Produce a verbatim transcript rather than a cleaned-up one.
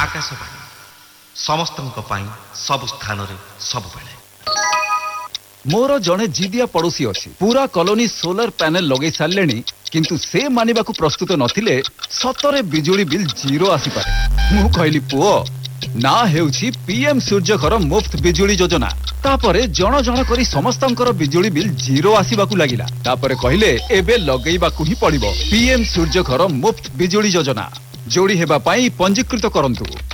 आकाशवाणी समस्तଙ୍କ ପାଇଁ ସବୁ ସ୍ଥାନରେ ସବୁବେଳେ। मोर जड़े जिदिया पड़ोसी अच्छी पूरा कॉलोनी सोलर पैनल लगे सारे किंतु से मानिबाकू प्रस्तुत नथिले सतरे बिजुली बिल जीरो आसी पारे। मु कहली पुओ ना हेउछि पीएम सूर्यघर मुफ्त बिजुली योजना तापरे जण जण करी समस्तंकर बिजुली बिल जीरो आसीबाकू लागिला तापरे कहले एबे लगेइबाकू ही पड़िबो पीएम सूर्यघर मुफ्त बिजुली योजना जोड़ी हेबा पाई पंजीकृत करंतु।